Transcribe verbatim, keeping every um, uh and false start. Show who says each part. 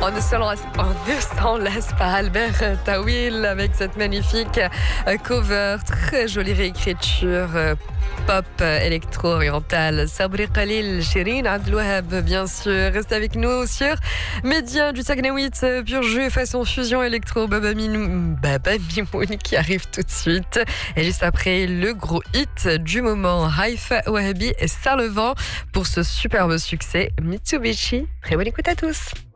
Speaker 1: On ne se lasse, on ne s'en lasse pas. Albert Tawil avec cette magnifique cover, très jolie réécriture pop électro-orientale. Sabri Khalil, Shirin Abdelouahab, bien sûr. Restez avec nous sur Média du Saguenay, pur jeu façon fusion électro. Baba Mimoun, Baba Mimoun qui arrive tout de suite. Et juste après, le gros hit du moment, Haifa Wahabi et Sarlevent pour ce superbe succès Mitsubishi. Très bonne écoute à tous.